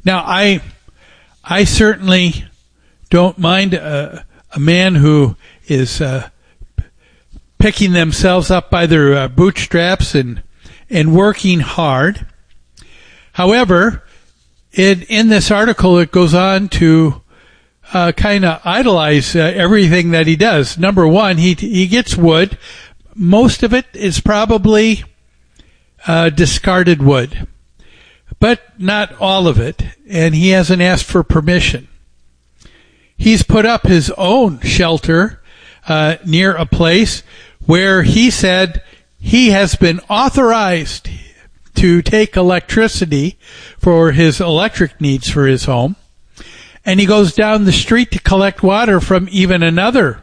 Now, I certainly don't mind a man who is picking themselves up by their bootstraps and working hard. However, in this article, it goes on to kind of idolize everything that he does. Number one, he gets wood. Most of it is probably discarded wood, but not all of it, and he hasn't asked for permission. He's put up his own shelter near a place where he said he has been authorized to take electricity for his electric needs for his home. And he goes down the street to collect water from even another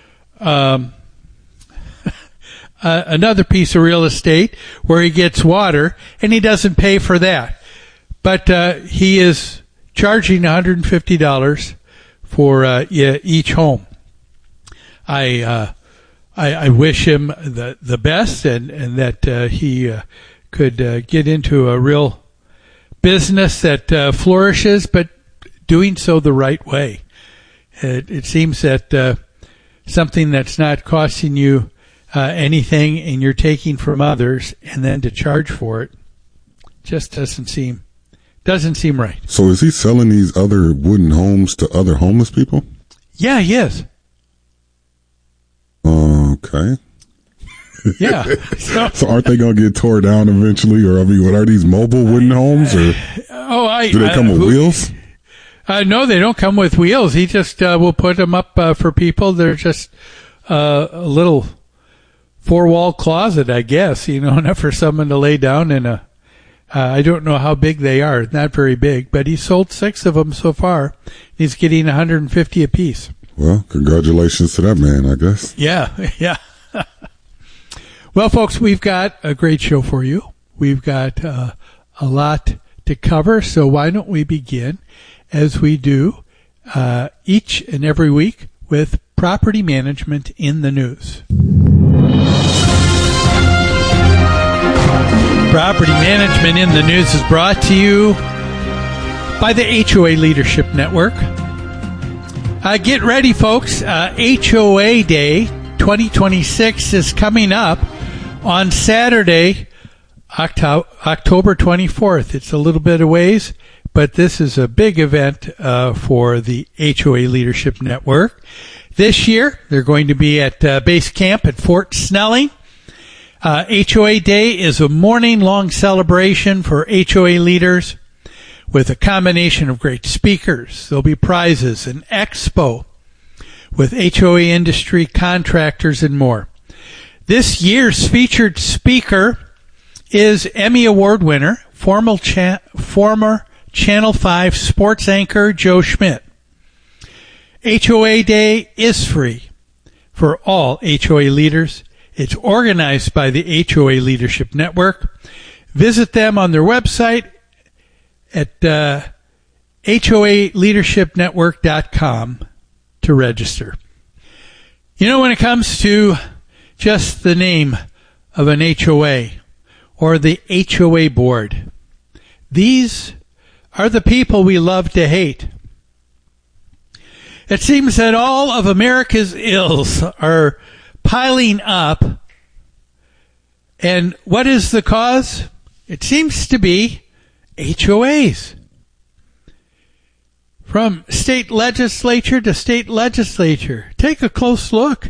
piece of real estate where he gets water, and he doesn't pay for that. But he is charging $150 for each home. I wish him the best, and that he could get into a real business that flourishes, but doing so the right way. It seems that something that's not costing you anything, and you're taking from others, and then to charge for it, just doesn't seem right. So is he selling these other wooden homes to other homeless people? Yeah, he is. Okay. Yeah. So aren't they going to get tore down eventually? Or, I mean, what are these mobile wooden homes? Or do they come with wheels? No, they don't come with wheels. He just will put them up for people. They're just a little four-wall closet, I guess, enough for someone to lay down in a... I don't know how big they are. Not very big, but he sold 6 of them so far. He's getting $150 apiece. Well, congratulations to that man, I guess. Yeah. Well, folks, we've got a great show for you. We've got a lot to cover, so why don't we begin, as we do each and every week, with property management in the news. Property Management in the News is brought to you by the HOA Leadership Network. Get ready, folks. HOA Day 2026 is coming up on Saturday, October 24th. It's a little bit of ways, but this is a big event for the HOA Leadership Network. This year, they're going to be at base camp at Fort Snelling. HOA Day is a morning-long celebration for HOA leaders with a combination of great speakers. There'll be prizes, an expo with HOA industry contractors and more. This year's featured speaker is Emmy Award winner, former Channel 5 sports anchor Joe Schmidt. HOA Day is free for all HOA leaders. It's organized by the HOA Leadership Network. Visit them on their website at HOALeadershipNetwork.com to register. When it comes to just the name of an HOA or the HOA board, these are the people we love to hate. It seems that all of America's ills are piling up. And what is the cause? It seems to be HOAs. From state legislature to state legislature. Take a close look.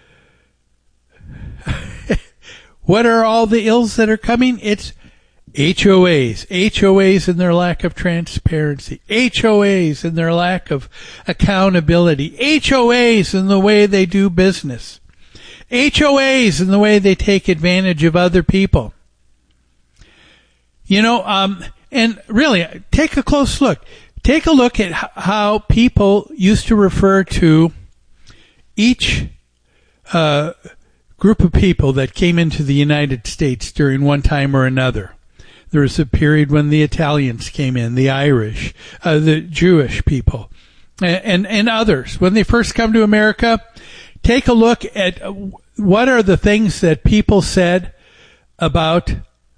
What are all the ills that are coming? It's HOAs. HOAs and their lack of transparency. HOAs and their lack of accountability. HOAs and the way they do business. HOAs and the way they take advantage of other people. And really, take a close look. Take a look at how people used to refer to each group of people that came into the United States during one time or another. There was a period when the Italians came in, the Irish, the Jewish people, and others. When they first come to America, take a look at what are the things that people said about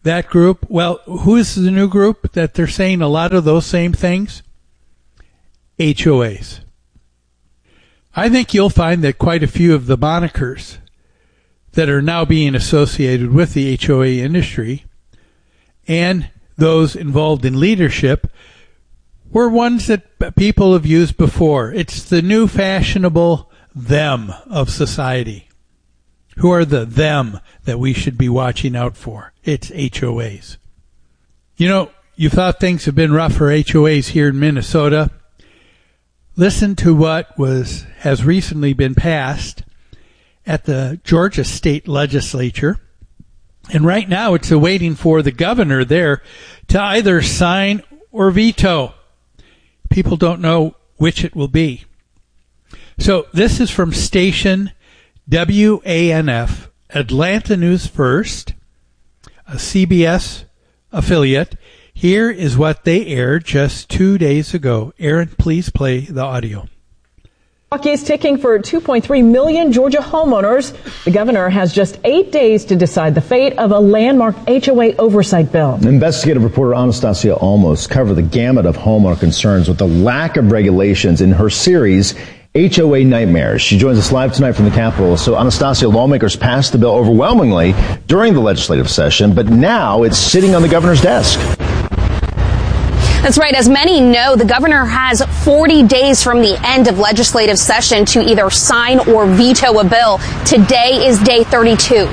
that group. Well, who is the new group that they're saying a lot of those same things? HOAs. I think you'll find that quite a few of the monikers that are now being associated with the HOA industry and those involved in leadership were ones that people have used before. It's the new fashionable them of society. Who are the them that we should be watching out for? It's HOAs. You know, you thought things have been rough for HOAs here in Minnesota. Listen to what has recently been passed at the Georgia State Legislature. And right now it's awaiting for the governor there to either sign or veto. People don't know which it will be. So this is from station WANF, Atlanta News First, a CBS affiliate. Here is what they aired just 2 days ago. Aaron, please play the audio. Clock is ticking for 2.3 million Georgia homeowners. The governor has just 8 days to decide the fate of a landmark HOA oversight bill. Investigative reporter Anastasia Olmos covered the gamut of homeowner concerns with the lack of regulations in her series, HOA Nightmares. She joins us live tonight from the Capitol. So, Anastasia, lawmakers passed the bill overwhelmingly during the legislative session, but now it's sitting on the governor's desk. That's right. As many know, the governor has 40 days from the end of legislative session to either sign or veto a bill. Today is day 32.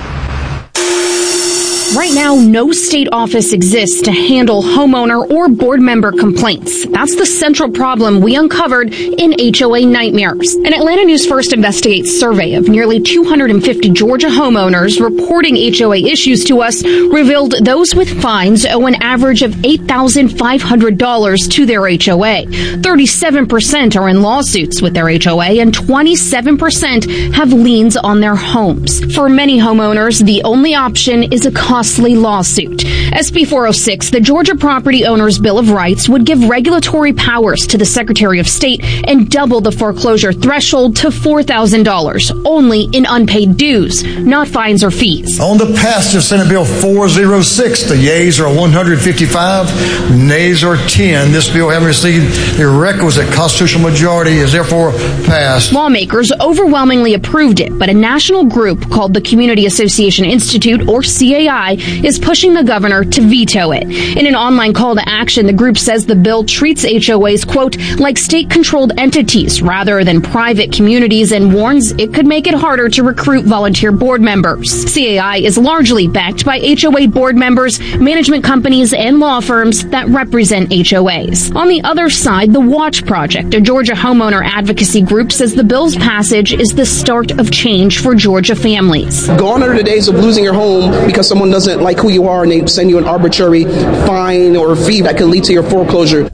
Right now, no state office exists to handle homeowner or board member complaints. That's the central problem we uncovered in HOA Nightmares. An Atlanta News First Investigates survey of nearly 250 Georgia homeowners reporting HOA issues to us revealed those with fines owe an average of $8,500 to their HOA. 37% are in lawsuits with their HOA, and 27% have liens on their homes. For many homeowners, the only option is a costly lawsuit. SB 406, the Georgia Property Owners Bill of Rights, would give regulatory powers to the Secretary of State and double the foreclosure threshold to $4,000, only in unpaid dues, not fines or fees. On the passage of Senate Bill 406, the yeas are 155, nays are 10. This bill, having received the requisite constitutional majority, is therefore passed. Lawmakers overwhelmingly approved it, but a national group called the Community Association Institute, or CAI, is pushing the governor to veto it. In an online call to action, the group says the bill treats HOAs, quote, like state-controlled entities rather than private communities, and warns it could make it harder to recruit volunteer board members. CAI is largely backed by HOA board members, management companies, and law firms that represent HOAs. On the other side, the Watch Project, a Georgia homeowner advocacy group, says the bill's passage is the start of change for Georgia families. Gone are the days of losing your home because someone doesn't like who you are and they send you an arbitrary fine or fee that could lead to your foreclosure.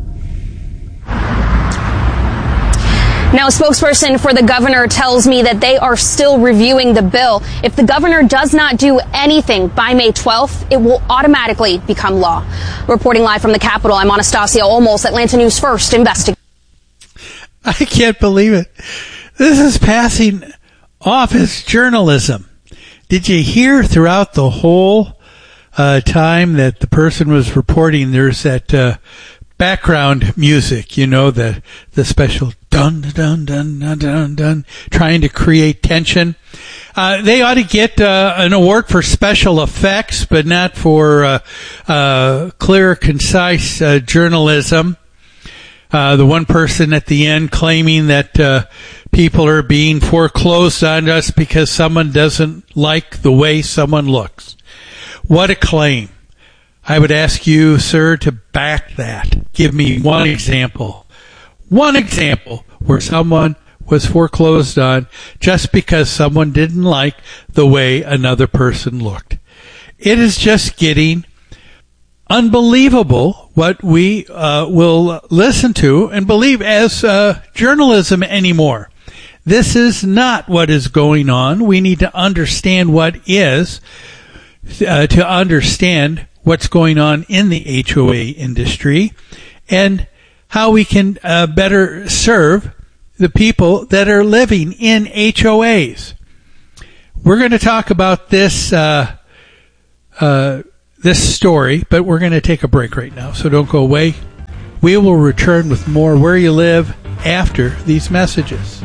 Now, a spokesperson for the governor tells me that they are still reviewing the bill. If the governor does not do anything by May 12th, it will automatically become law. Reporting live from the Capitol, I'm Anastasia Olmos, Atlanta News First Investigates. I can't believe it. This is passing off as journalism. Did you hear throughout the whole time that the person was reporting, there's that background music, you know, the special dun dun dun dun dun dun, trying to create tension. They ought to get an award for special effects, but not for clear, concise journalism. The one person at the end claiming that people are being foreclosed on us because someone doesn't like the way someone looks. What a claim. I would ask you, sir, to back that. Give me one example where someone was foreclosed on just because someone didn't like the way another person looked. It is just getting unbelievable what we will listen to and believe as journalism anymore. This is not what is going on. We need to understand what is, to understand what's going on in the HOA industry and how we can better serve the people that are living in HOAs. We're going to talk about this this story, but we're going to take a break right now, so don't go away. We will return with more Where You Live after these messages.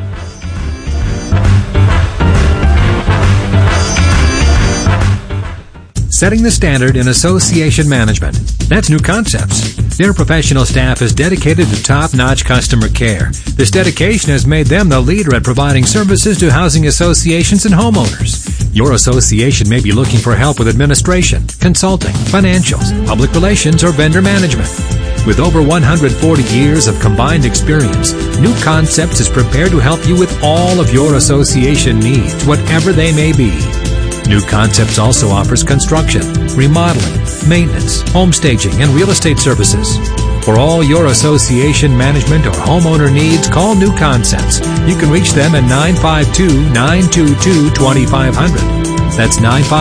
Setting the standard in association management. That's New Concepts. Their professional staff is dedicated to top-notch customer care. This dedication has made them the leader at providing services to housing associations and homeowners. Your association may be looking for help with administration, consulting, financials, public relations, or vendor management. With over 140 years of combined experience, New Concepts is prepared to help you with all of your association needs, whatever they may be. New Concepts also offers construction, remodeling, maintenance, home staging, and real estate services. For all your association management or homeowner needs, call New Concepts. You can reach them at 952-922-2500. That's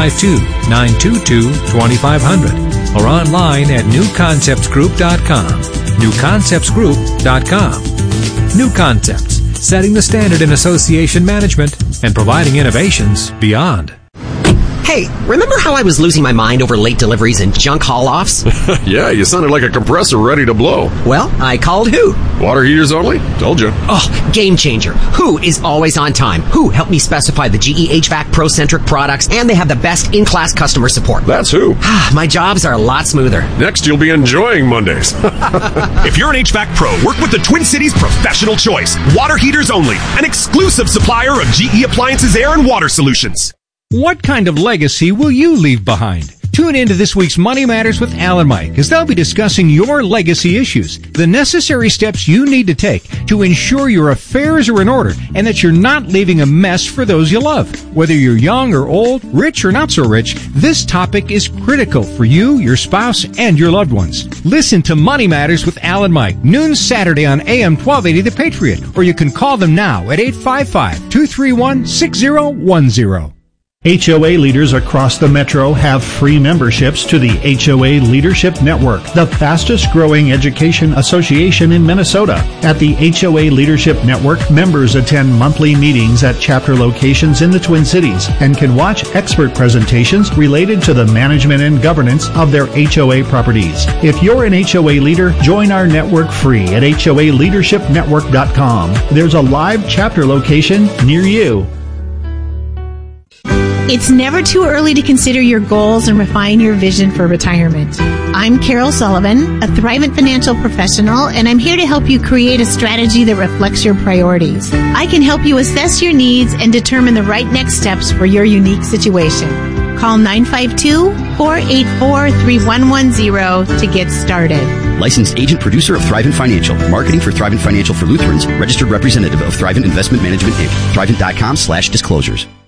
952-922-2500. Or online at newconceptsgroup.com. newconceptsgroup.com. New Concepts, setting the standard in association management and providing innovations beyond. Hey, remember how I was losing my mind over late deliveries and junk haul-offs? Yeah, you sounded like a compressor ready to blow. Well, I called Who. Water heaters only? Told you. Oh, game changer. Who is always on time. Who helped me specify the GE HVAC Pro-Centric products, and they have the best in-class customer support. That's Who. My jobs are a lot smoother. Next, you'll be enjoying Mondays. If you're an HVAC pro, work with the Twin Cities Professional Choice. Water heaters only. An exclusive supplier of GE Appliances Air and Water Solutions. What kind of legacy will you leave behind? Tune in to this week's Money Matters with Al and Mike, as they'll be discussing your legacy issues, the necessary steps you need to take to ensure your affairs are in order and that you're not leaving a mess for those you love. Whether you're young or old, rich or not so rich, this topic is critical for you, your spouse, and your loved ones. Listen to Money Matters with Al and Mike, noon Saturday on AM 1280 The Patriot, or you can call them now at 855-231-6010. HOA leaders across the metro have free memberships to the HOA Leadership Network, the fastest growing education association in Minnesota. At the HOA Leadership Network, members attend monthly meetings at chapter locations in the Twin Cities and can watch expert presentations related to the management and governance of their HOA properties. If you're an HOA leader, join our network free at HOALeadershipNetwork.com. There's a live chapter location near you. It's never too early to consider your goals and refine your vision for retirement. I'm Carol Sullivan, a Thrivent financial professional, and I'm here to help you create a strategy that reflects your priorities. I can help you assess your needs and determine the right next steps for your unique situation. Call 952-484-3110 to get started. Licensed agent producer of Thrivent Financial. Marketing for Thrivent Financial for Lutherans. Registered representative of Thrivent Investment Management, Inc. Thrivent.com/disclosures.